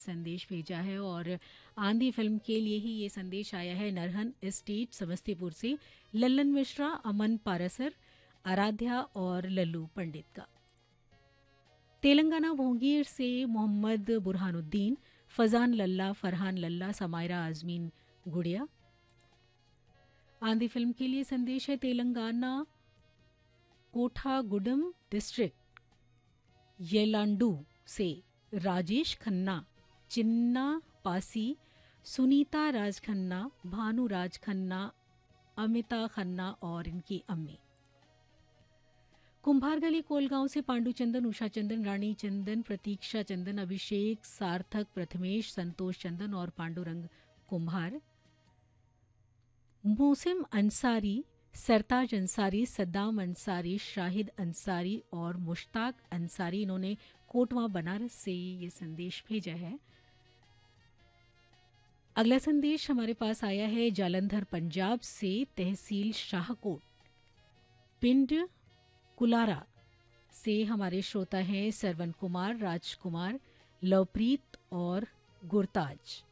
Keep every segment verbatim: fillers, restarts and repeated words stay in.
संदेश भेजा है और आंधी फिल्म के लिए ही ये संदेश आया है नरहन एस्टेट समस्तीपुर से लल्लन मिश्रा, अमन पारासर, आराध्या और लल्लू पंडित का। तेलंगाना भोंगीर से मोहम्मद बुरहानुद्दीन, फजान लल्ला, फरहान लल्ला, समायरा आजमीन गुड़िया। आंधी फिल्म के लिए संदेश है तेलंगाना कोठागुडम डिस्ट्रिक्ट येलांडू से राजेश खन्ना, चिन्ना पासी, सुनीता राज खन्ना, भानु राज खन्ना, अमिता खन्ना और इनकी अम्मी। कुंभारगली कोलगांव से पांडु चंदन, उषा चंदन, रानी चंदन, प्रतीक्षा चंदन, अभिषेक, सार्थक, प्रथमेश, संतोष चंदन और पांडुरंग कुंभार। मौसिम अंसारी, सरताज अंसारी, सद्दाम अंसारी, शाहिद अंसारी और मुश्ताक अंसारी, इन्होंने कोटवा बनारस से ये संदेश भेजा है। अगला संदेश हमारे पास आया है जालंधर पंजाब से तहसील शाहकोट पिंड कुलारा से हमारे श्रोता हैं सरवन कुमार, राजकुमार, लवप्रीत और गुरताज।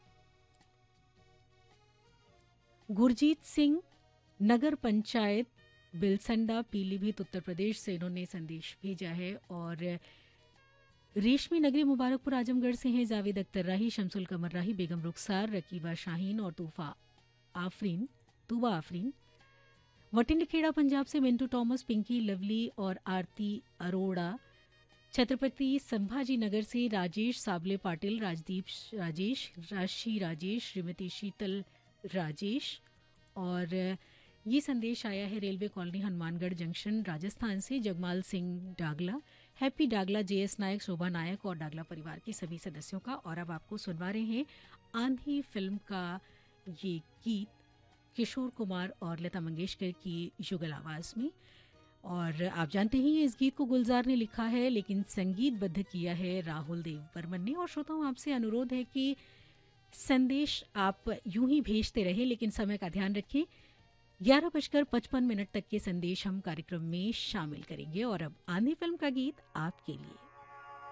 गुरजीत सिंह, नगर पंचायत बिलसंडा, पीलीभीत, उत्तर प्रदेश से इन्होंने संदेश भेजा है। और रेशमी नगरी मुबारकपुर आजमगढ़ से हैं जावेद अख्तर राही, शमसुल कमर राही, बेगम रुखसार, रकीबा शाहीन और तूफा आफरीन तूबा आफरीन। वटिंडखेड़ा पंजाब से मिंटू टॉमस, पिंकी लवली और आरती अरोड़ा। छत्रपति संभाजी नगर से राजेश साबले पाटिल, राजदीप राजेश, राशि राजेश, श्रीमती शीतल राजेश। और ये संदेश आया है railway colony Hanumangarh junction Rajasthan से जगमाल सिंह डागला, हैप्पी डागला, जेएस नायक, शोभा नायक और डागला परिवार के सभी सदस्यों का। और अब आपको सुनवा रहे हैं आंधी फिल्म का ये गीत किशोर कुमार और लता मंगेशकर की युगल आवाज में। और आप जानते ही इस गीत को गुलजार ने लिखा है लेकिन संगीतबद्ध किया है राहुल देव बर्मन ने। और श्रोताओं आपसे अनुरोध है कि संदेश आप यूं ही भेजते रहे लेकिन समय का ध्यान रखें। ग्यारह बजकर पचपन मिनट तक के संदेश हम कार्यक्रम में शामिल करेंगे। और अब आंधी फिल्म का गीत आपके लिए।